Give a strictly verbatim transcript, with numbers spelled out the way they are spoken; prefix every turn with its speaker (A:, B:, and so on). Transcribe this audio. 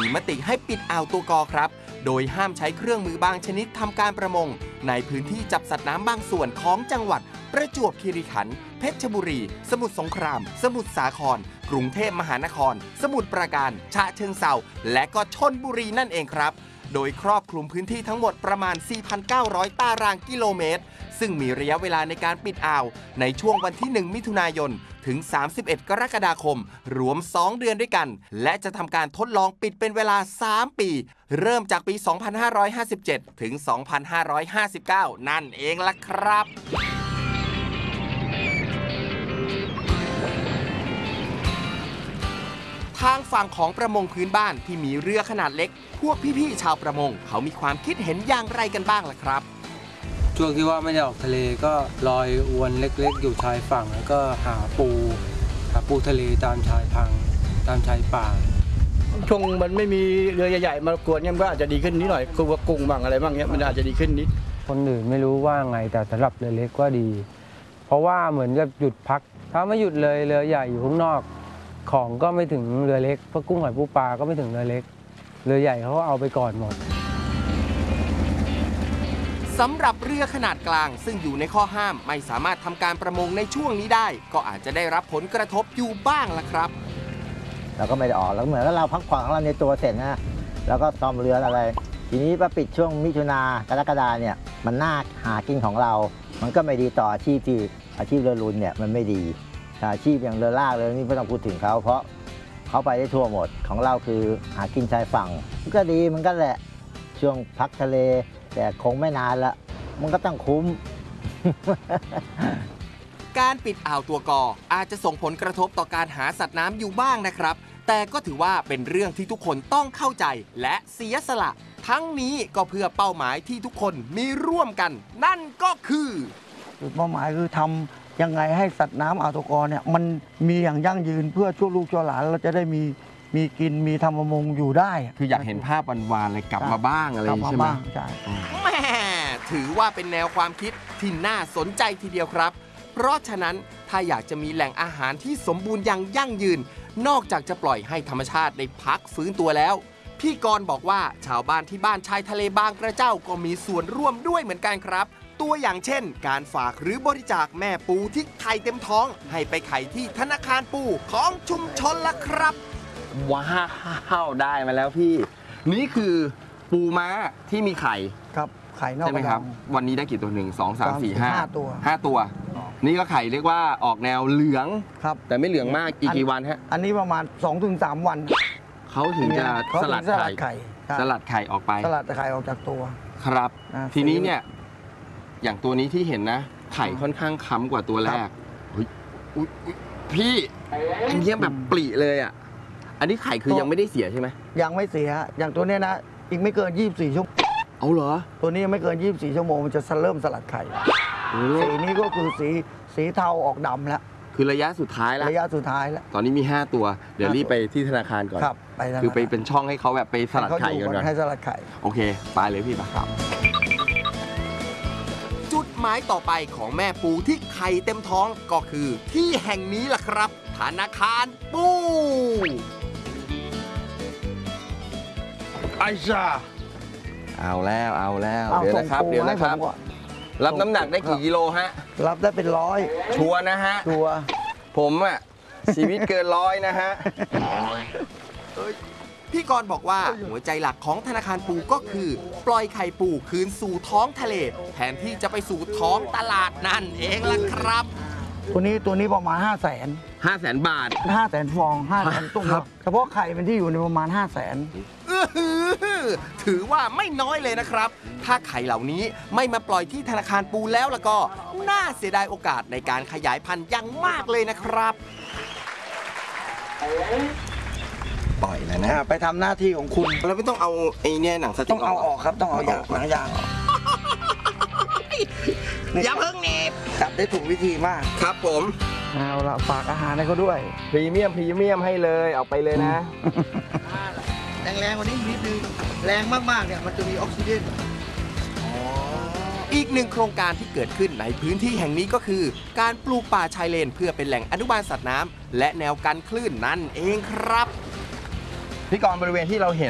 A: มติให้ปิดอ่าวตัวกอครับโดยห้ามใช้เครื่องมือบางชนิดทำการประมงในพื้นที่จับสัตว์น้ำบางส่วนของจังหวัดประจวบคีรีขันธ์เพชรบุรีสมุทรสงครามสมุทรสาครกรุงเทพมหานครสมุทรปราการฉะเชิงเทราและก็ชลบุรีนั่นเองครับโดยครอบคลุมพื้นที่ทั้งหมดประมาณ สี่พันเก้าร้อย ตารางกิโลเมตรซึ่งมีระยะเวลาในการปิดอ่าวในช่วงวันที่ หนึ่ง มิถุนายนถึง สามสิบเอ็ด กรกฎาคมรวม สอง เดือนด้วยกันและจะทำการทดลองปิดเป็นเวลา สาม ปีเริ่มจากปี สองพันห้าร้อยห้าสิบเจ็ด ถึง สองพันห้าร้อยห้าสิบเก้า นั่นเองล่ะครับทางฝั่งของประมงพื้นบ้านที่มีเรือขนาดเล็กพวกพี่ๆชาวประมงเขามีความคิดเห็นอย่างไรกันบ้างล่ะครับ
B: ช่วงที่ว่าไม่ได้ออกทะเลก็ลอยอวนเล็กๆอยู่ชายฝั่งแล้วก็หาปูหาปูทะเลตามชายพังตามชายป่า
C: ช่วงมันไม่มีเรือใหญ่ๆมากวนเนี่ยมันก็อาจจะดีขึ้นนิดหน่อยคือว่ากุ้งบ้างอะไรบ้างเนี้ยมันอาจจะดีขึ้นนิด
B: คนอื่นไม่รู้ว่าไงแต่สำหรับเรือเล็กก็ดี เพราะว่าเหมือนกับหยุดพักถ้าไม่หยุดเลยเรือใหญ่อยู่ข้างนอกของก็ไม่ถึงเรือเล็กเพราะกุ้งหอยปูปลาก็ไม่ถึงเรือเล็กเรือใหญ่เขาก็เอาไปก่อนหมด
A: สำหรับเรือขนาดกลางซึ่งอยู่ในข้อห้ามไม่สามารถทำการประมงในช่วงนี้ได้ก็อาจจะได้รับผลกระทบอยู่บ้างล่ะครับ
D: เราก็ไม่ได้ออกแล้วเหมือนเราพักผ่อนของเราในตัวเสร็จนะแล้วก็ซ่อมเรืออะไรทีนี้มาปิดช่วงมิถุนากรกฎาเนี่ยมันน่าหากินของเรามันก็ไม่ดีต่ออาชีพที่อาชีพเรือรุนเนี่ยมันไม่ดีอาชีพอย่างเรือลากเลยนี่ไม่ต้องพูดถึงเขาเพราะเขาไปได้ทั่วหมดของเราคือหากินชายฝั่งมันก็ดีมันก็แหละช่วงพักทะเลแต่คงไม่นานละมันก็ต้องคุ้ม
A: การปิดอ่าวตัวกออาจจะส่งผลกระทบต่อการหาสัตว์น้ำอยู่บ้างนะครับแต่ก็ถือว่าเป็นเรื่องที่ทุกคนต้องเข้าใจและเสียสละทั้งนี้ก็เพื่อเป้าหมายที่ทุกคนมีร่วมกันนั่นก็คือ
C: เป้าหมายคือทำยังไงให้สัตว์น้ำอ่าวตัวกอเนี่ยมันมีอย่างยั่งยืนเพื่อชั่วลูกชั่วหลานเราจะได้มีมีกินมีทำประมงอยู่ได้
A: คืออยากเห็นภาพวันวานเลยกลับมาบ้างอะไรใช่ไหม
C: ใช่
A: แม่ถือว่าเป็นแนวความคิดที่น่าสนใจทีเดียวครับเพราะฉะนั้นถ้าอยากจะมีแหล่งอาหารที่สมบูรณ์อย่างยั่งยืนนอกจากจะปล่อยให้ธรรมชาติได้พักฟื้นตัวแล้วพี่กรณ์บอกว่าชาวบ้านที่บ้านชายทะเลบางกระเจ้าก็มีส่วนร่วมด้วยเหมือนกันครับตัวอย่างเช่นการฝากหรือบริจาคแม่ปูที่ไข่เต็มท้องให้ไปไข่ที่ธนาคารปูของชุมชนละครับว้าวได้มาแล้วพี่นี่คือปูม้าที่มีไข่
C: ครับไข่นอกใช่ไหมครับ
A: วันนี้ได้กี่ตัวหนึ่งสองสามสี่ห้า
C: ตัว
A: ห้าตัวนี่ก็ไข่เรียกว่าออกแนวเหลือง
C: ครับ
A: แต่ไม่เหลืองมากอีกกี่วันฮะ
C: อันนี้ประมาณ สองถึงสาม วัน
A: เขาถึงจะสลัดไข่สลัดไข่ออกไป
C: สลัดไข่ออกจากตัว
A: ครับทีนี้เนี่ยอย่างตัวนี้ที่เห็นนะไข่ค่อนข้างค้ำกว่าตัวแรกพี่อันนี้แบบปลีเลยอ่ะอันนี้ไข่คือยังไม่ได้เสียใช่ไหม
C: ยังไม่เสียอย่างตัวนี้นะอีกไม่เกินยี่สิบสี่ชั่วโมง
A: เอาเหรอ
C: ตัวนี้ยังไม่เกินยี่สิบสี่ชั่วโมงมันจะเริ่มสลัดไข่สีนี้ก็คือสีสีเทาออกดำแล้ว
A: คือระยะสุดท้ายแล้ว
C: ระยะสุดท้ายแล้ว
A: ตอนนี้มีห้าตัวเดี๋ยวรีบไปที่ธนาคารก่อน
C: ครับไป
A: คือไปเป็นช่องให้เขาแบบไปสลัดไข่กันก่อน
C: ให้สลัดไข่
A: โอเคไปเลยพี่ปะครับจุดหมายต่อไปของแม่ปูที่ไข่เต็มท้องก็คือที่แห่งนี้ล่ะครับธนาคารปู
C: ไอ้ชา
A: เอาแล้วเอาแล้วเดี๋ยวนะครับเดี๋ยวนะครับรับน้ำหนักได้กี่กิโลฮะ
C: รับได้เป็นร้อย
A: ชัวร์นะฮะ
C: ชัวร์
A: ผมอ่ะชีวิตเกินร้อยนะฮะพี่กรณ์บอกว่าหัวใจหลักของธนาคารปูก็คือปล่อยไข่ปูคืนสู่ท้องทะเลแทนที่จะไปสู่ท้องตลาดนั่นเองล่ะครับ
C: ตัวนี้ตัวนี้ประมาณห้าแสน
A: ห้าแสนบาท
C: ห้าแสนฟองห้าแสนตุ้งเฉพาะไข่เป็นที่อยู่ในประมาณห้าแสน
A: ถือว่าไม่น้อยเลยนะครับถ้าไข่เหล่านี้ไม่มาปล่อยที่ธนาคารปูแล้วแล้วก็น่าเสียดายโอกาสในการขยายพันธุ์อย่างมากเลยนะครับปล่อยแล้วนะ
C: ไปทำหน้าที่ของคุณ
A: เราไม่ต้องเอาไอ้เนี่ยหนังสติ๊ก
C: ต้องเอาออกครับต้องเอาอย่างหนังยาง
A: อย่าเพิ่งหนีบ
C: จับได้ถูกวิธีมาก
A: ครับผม
C: เอาละฝากอาหารให้เขาด้วย
A: พรีเมียมพรีเมียมให้เลยเอาไปเลยนะ
C: แรงแรงกว่านี้นิดนึงแรงมากๆเนี่ยมันจะมีออกซิเจน
A: อีกหนึ่งโครงการที่เกิดขึ้นในพื้นที่แห่งนี้ก็คือการปลูกป่าชายเลนเพื่อเป็นแหล่งอนุบาลสัตว์น้ำและแนวกันคลื่นนั่นเองครับพี่กรณ์บริเวณที่เราเห็น